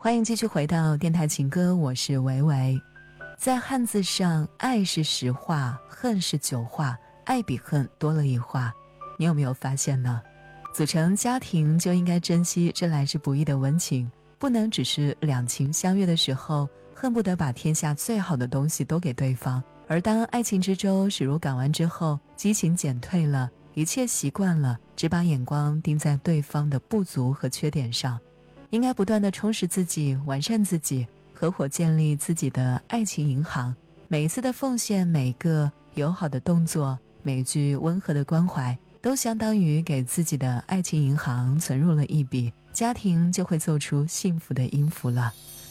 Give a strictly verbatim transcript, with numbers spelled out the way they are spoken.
欢迎继续回到电台情歌，我是维维。在汉字上，爱是十画，恨是九画，爱比恨多了一画。你有没有发现呢？组成家庭就应该珍惜这来之不易的温情，不能只是两情相悦的时候恨不得把天下最好的东西都给对方，而当爱情之舟驶入港湾之后，激情减退了，一切习惯了，只把眼光盯在对方的不足和缺点上。应该不断地充实自己，完善自己，合伙建立自己的爱情银行。每一次的奉献，每一个友好的动作，每一句温和的关怀，都相当于给自己的爱情银行存入了一笔，家庭就会奏出幸福的音符了。